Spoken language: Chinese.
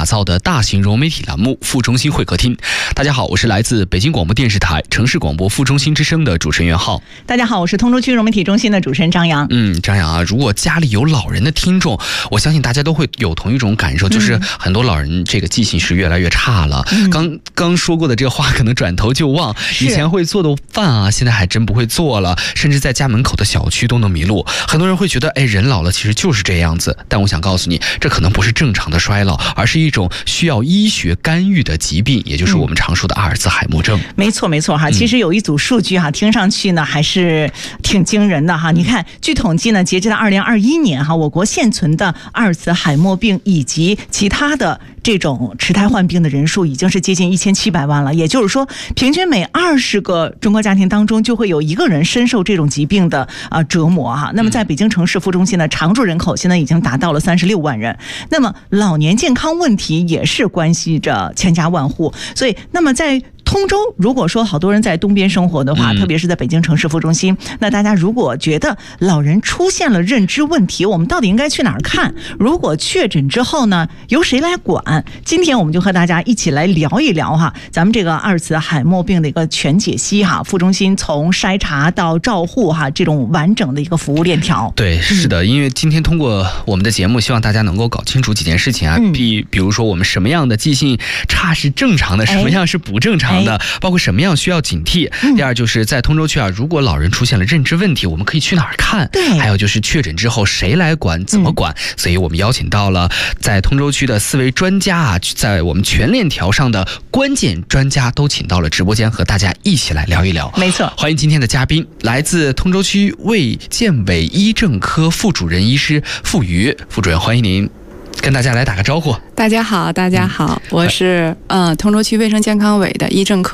造的大型融媒体栏目副中心会客厅。大家好，我是来自北京广播电视台城市广播副中心之声的主持人袁浩。 大家好，我是通州区融媒体中心的主持人张扬。 张扬啊，如果家里有老人的听众，我相信大家都会有同一种感受，就是很多老人这个记性是越来越差了。刚说过的这个话可能转头就忘，以前会做的饭啊，现在还真不会做了，甚至在家门口的小区都能迷路。很多人会觉得，人老了其实就是这样子，但我想告诉你，这可能不是正常的衰老，而是一种需要医学干预的疾病，也就是我们常说的阿尔兹海默症。 没错哈，其实有一组数据哈，听上去呢还是挺惊人的哈。你看，据统计呢，截至到2021年哈，我国现存的阿尔兹海默病以及其他的这种痴呆患病的人数已经是接近1700万了。也就是说，平均每20个中国家庭当中就会有1个人深受这种疾病的折磨哈。那么在北京城市副中心呢，常住人口现在已经达到了36万人。那么老年健康问题也是关系着千家万户，所以那么在通州，如果说好多人在东边生活的话，特别是在北京城市副中心，那大家如果觉得老人出现了认知问题，我们到底应该去哪儿看？如果确诊之后呢，由谁来管？今天我们就和大家一起来聊一聊哈，咱们这个阿尔兹海默病的一个全解析哈，副中心从筛查到照护哈，这种完整的一个服务链条。 对，是的，因为今天通过我们的节目，希望大家能够搞清楚几件事情啊，比如说我们什么样的记性差是正常的，什么样是不正常的，包括什么样需要警惕。第二就是在通州区啊，如果老人出现了认知问题，我们可以去哪儿看？对，还有就是确诊之后谁来管，怎么管？所以我们邀请到了在通州区的4位专家啊，在我们全链条上的关键专家都请到了直播间，和大家一起来聊一聊。没错，欢迎今天的嘉宾，来自通州区卫健委医政科副主任医师傅瑜副主任，欢迎您。跟大家来打个招呼。 大家好，我是通州区卫生健康委的医政科